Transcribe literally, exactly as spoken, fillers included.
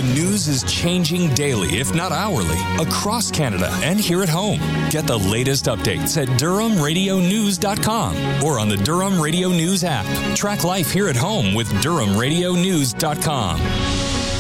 The news is changing daily, if not hourly, across Canada and here at home. Get the latest updates at Durham Radio News dot com or on the Durham Radio News app. Track life here at home with Durham Radio News dot com.